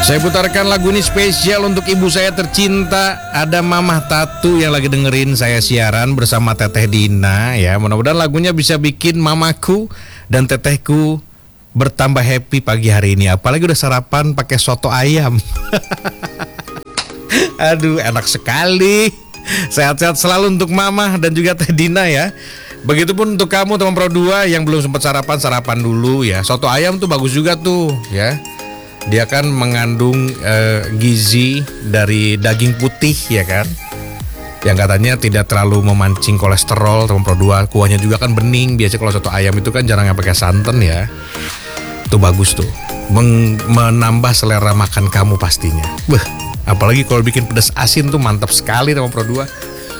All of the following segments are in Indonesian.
Saya putarkan lagu ini spesial untuk ibu saya tercinta. Ada Mamah Tatu yang lagi dengerin saya siaran bersama Teteh Dina ya. Mudah-mudahan lagunya bisa bikin mamaku dan tetehku bertambah happy pagi hari ini. Apalagi udah sarapan pakai soto ayam. Aduh, enak sekali. Sehat-sehat selalu untuk Mamah dan juga Teh Dina ya. Begitupun untuk kamu teman Pro 2 yang belum sempat sarapan dulu ya. Soto ayam tuh bagus juga tuh ya. Dia kan mengandung gizi dari daging putih ya kan, yang katanya tidak terlalu memancing kolesterol teman Pro 2. Kuahnya juga kan bening. Biasanya kalau soto ayam itu kan jarang yang pakai santan ya. Itu bagus tuh, menambah selera makan kamu pastinya. Apalagi kalau bikin pedas asin tuh mantap sekali teman Pro 2.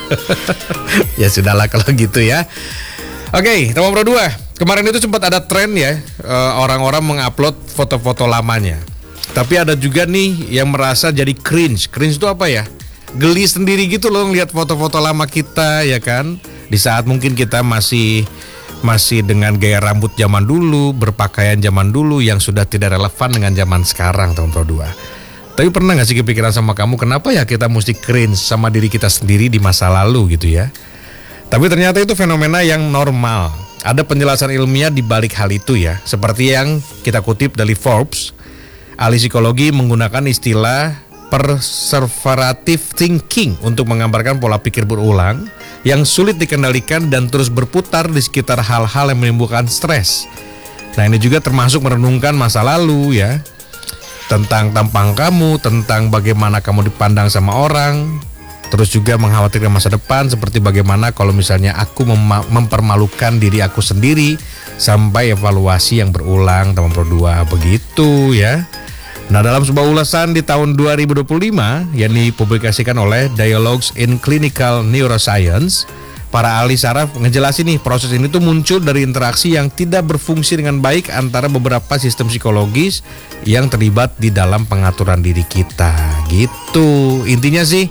Ya sudahlah kalau gitu ya. Oke, teman Pro 2, kemarin itu sempat ada tren ya, orang-orang mengupload foto-foto lamanya. Tapi ada juga nih yang merasa jadi cringe. Cringe itu apa ya? Geli sendiri gitu loh ngeliat foto-foto lama kita ya kan. Di saat mungkin kita masih dengan gaya rambut zaman dulu, berpakaian zaman dulu yang sudah tidak relevan dengan zaman sekarang teman Pro 2. Tapi pernah gak sih kepikiran sama kamu, kenapa ya kita mesti cringe sama diri kita sendiri di masa lalu gitu ya? Tapi ternyata itu fenomena yang normal. Ada penjelasan ilmiah di balik hal itu ya. Seperti yang kita kutip dari Forbes, ahli psikologi menggunakan istilah perseverative thinking untuk menggambarkan pola pikir berulang yang sulit dikendalikan dan terus berputar di sekitar hal-hal yang menimbulkan stres. Nah, ini juga termasuk merenungkan masa lalu ya, tentang tampang kamu, tentang bagaimana kamu dipandang sama orang, terus juga mengkhawatirkan masa depan seperti bagaimana kalau misalnya aku mempermalukan diri aku sendiri, sampai evaluasi yang berulang teman Pro 2 begitu ya. Nah, dalam sebuah ulasan di tahun 2025 yang dipublikasikan oleh Dialogues in Clinical Neuroscience, para ahli saraf ngejelasin nih proses ini tuh muncul dari interaksi yang tidak berfungsi dengan baik antara beberapa sistem psikologis yang terlibat di dalam pengaturan diri kita gitu. Intinya sih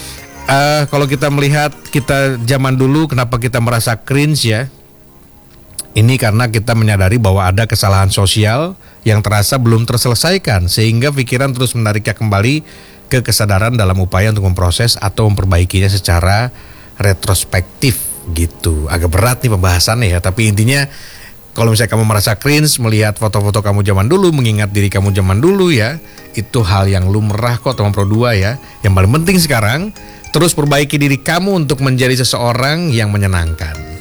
kalau kita melihat kita zaman dulu kenapa kita merasa cringe ya, ini karena kita menyadari bahwa ada kesalahan sosial yang terasa belum terselesaikan, sehingga pikiran terus menariknya kembali ke kesadaran dalam upaya untuk memproses atau memperbaikinya secara retrospektif gitu. Agak berat nih pembahasannya ya, tapi intinya kalau misalnya kamu merasa cringe melihat foto-foto kamu zaman dulu, mengingat diri kamu zaman dulu ya, itu hal yang lumrah kok teman Pro 2 ya. Yang paling penting sekarang, terus perbaiki diri kamu untuk menjadi seseorang yang menyenangkan.